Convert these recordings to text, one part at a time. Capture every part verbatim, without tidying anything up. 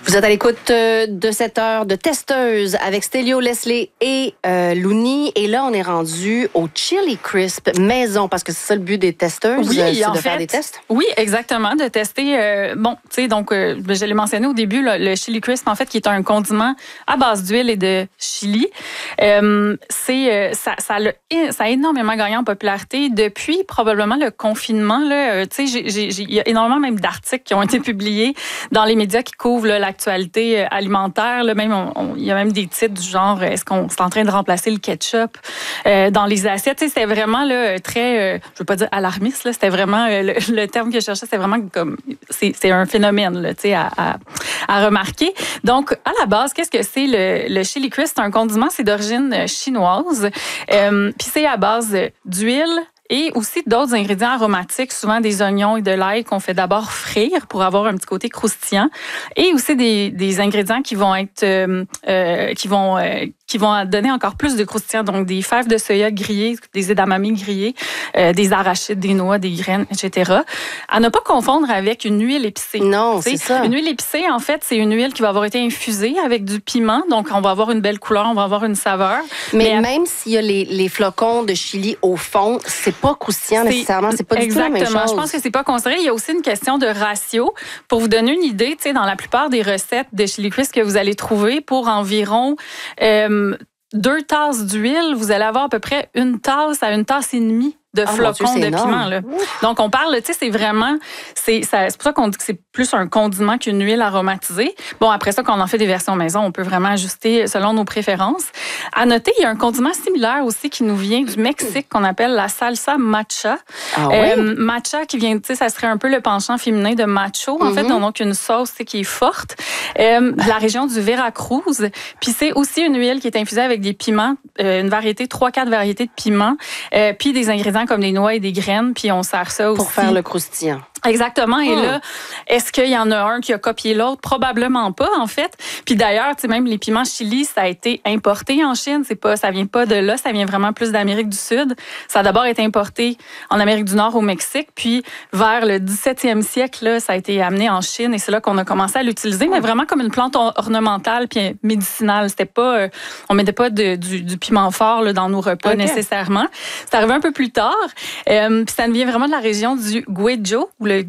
Vous êtes à l'écoute de cette heure de testeuse avec Stélio, Leslie et euh, Louni. Et là, on est rendu au Chili Crisp maison parce que c'est ça le but des testeuses, oui, c'est en de fait, faire des tests. Oui, exactement, de tester. Euh, bon, tu sais, donc, euh, je l'ai mentionné au début, là, le Chili Crisp, en fait, qui est un condiment à base d'huile et de chili. Euh, c'est, euh, ça, ça, a, ça a énormément gagné en popularité depuis probablement le confinement. Là, euh, tu sais, il y a énormément même d'articles qui ont été publiés dans les médias qui couvrent là, l'actualité alimentaire. Là, même, il y a même des titres du genre, est-ce qu'on est en train de remplacer le ketchup euh, dans les assiettes? Tu sais, c'était vraiment là, très, euh, je veux pas dire alarmiste, là, c'était vraiment, euh, le, le terme que je cherchais, c'était vraiment comme, c'est, c'est un phénomène là, tu sais, à, à, à remarquer. Donc, à la base, qu'est-ce que c'est le, le Chili Crisp? C'est un condiment, c'est d'origine chinoise. Euh, Puis c'est à base d'huile, et aussi d'autres ingrédients aromatiques, souvent des oignons et de l'ail qu'on fait d'abord frire pour avoir un petit côté croustillant. Et aussi des, des ingrédients qui vont être, euh, euh, qui vont, euh, qui vont donner encore plus de croustillant. Donc des fèves de soya grillées, des edamame grillés, euh, des arachides, des noix, des graines, et cetera. À ne pas confondre avec une huile épicée. Non, c'est ça. Une huile épicée, en fait, c'est une huile qui va avoir été infusée avec du piment. Donc on va avoir une belle couleur, on va avoir une saveur. Mais, Mais même s'il y a les, les flocons de chili au fond, c'est pas croustillant nécessairement, c'est pas du tout la même chose. Exactement, je pense que c'est pas considéré. Il y a aussi une question de ratio. Pour vous donner une idée, tu sais, dans la plupart des recettes de Chili Crisp que vous allez trouver, pour environ euh, deux tasses d'huile, vous allez avoir à peu près une tasse à une tasse et demie de oh flocons Dieu, de piment. Là. Donc, on parle, tu sais, c'est vraiment... C'est, ça, c'est pour ça qu'on dit que c'est plus un condiment qu'une huile aromatisée. Bon, après ça, quand on en fait des versions maison, on peut vraiment ajuster selon nos préférences. À noter, il y a un condiment similaire aussi qui nous vient du Mexique qu'on appelle la salsa matcha. Ah oui? euh, matcha qui vient, tu sais, ça serait un peu le penchant féminin de macho, en mm-hmm. fait, donc une sauce qui est forte, euh, de la région du Veracruz. Puis c'est aussi une huile qui est infusée avec des piments, euh, une variété, trois, quatre variétés de piments, euh, puis des ingrédients comme des noix et des graines, puis on sert ça aussi. Pour faire le croustillant. Exactement. Et oh. là, est-ce qu'il y en a un qui a copié l'autre? Probablement pas, en fait. Puis d'ailleurs, tu sais, même les piments chili, ça a été importé en Chine. C'est pas, ça vient pas de là, ça vient vraiment plus d'Amérique du Sud. Ça a d'abord été importé en Amérique du Nord, au Mexique, puis vers le dix-septième siècle, là, ça a été amené en Chine et c'est là qu'on a commencé à l'utiliser, mais vraiment comme une plante ornementale puis médicinale. C'était pas, euh, on mettait pas de, du, du piment fort là, dans nos repas okay. nécessairement. C'est arrivé un peu plus tard. Euh, puis ça vient vraiment de la région du Guizhou, le,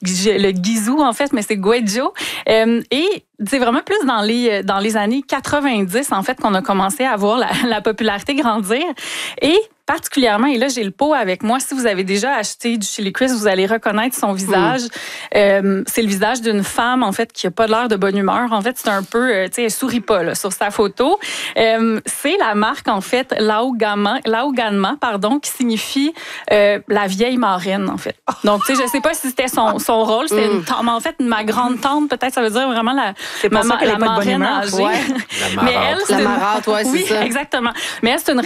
le Guizhou, en fait, mais c'est Guizhou. Euh, et c'est vraiment plus dans les, dans les années quatre-vingt-dix, en fait, qu'on a commencé à voir la, la popularité grandir. Et particulièrement, et là, j'ai le pot avec moi. Si vous avez déjà acheté du Chili Crisp, vous allez reconnaître son visage. Mm. Euh, c'est le visage d'une femme, en fait, qui n'a pas l'air de bonne humeur. En fait, c'est un peu, euh, tu sais, elle sourit pas, là, sur sa photo. Euh, c'est la marque, en fait, Laoganma, Laoganma, pardon, qui signifie euh, la vieille marraine, en fait. Donc, tu sais, je sais pas si c'était son, son rôle. C'était mm. une tante, mais en fait, ma grande tante, peut-être, ça veut dire vraiment la, c'est ma, ça la marraine âgée. Ouais. La mais elle, c'est la une... marâtre, ouais, c'est oui, ça. exactement. Mais elle, c'est une